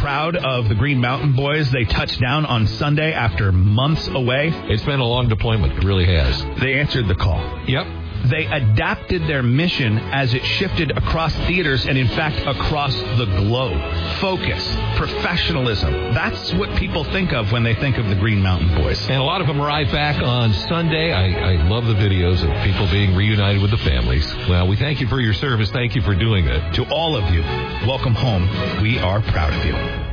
proud of the Green Mountain Boys. They touched down on Sunday after months away. It's been a long deployment. It really has. They answered the call. Yep. They adapted their mission as it shifted across theaters and, in fact, across the globe. Focus, professionalism. That's what people think of when they think of the Green Mountain Boys. And a lot of them arrived back on Sunday. I love the videos of people being reunited with the families. Well, we thank you for your service. Thank you for doing it. To all of you, welcome home. We are proud of you.